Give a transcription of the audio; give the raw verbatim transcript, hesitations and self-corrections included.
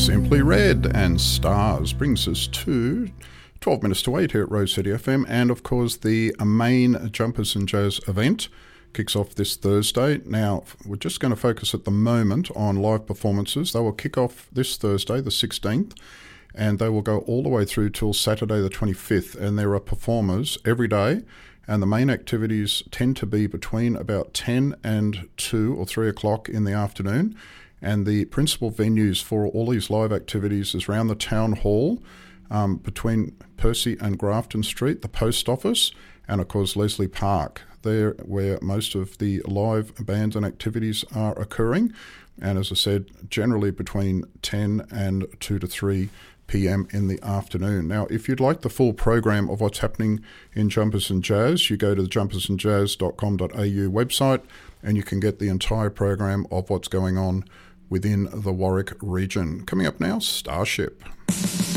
Simply Red and Stars brings us to twelve minutes to eight here at Rose City F M, and of course the main Jumpers and Jazz event kicks off this Thursday. Now, we're just going to focus at the moment on live performances. They will kick off this Thursday, the sixteenth, and they will go all the way through till Saturday the twenty-fifth, and there are performers every day, and the main activities tend to be between about ten and two or three o'clock in the afternoon. And the principal venues for all these live activities is around the Town Hall, um, between Percy and Grafton Street, the Post Office, and of course Leslie Park. There where most of the live bands and activities are occurring. And as I said, generally between ten and two to three p.m. in the afternoon. Now, if you'd like the full program of what's happening in Jumpers and Jazz, you go to the jumpers and jazz dot com dot a u website and you can get the entire program of what's going on within the Warwick region. Coming up now, Starship.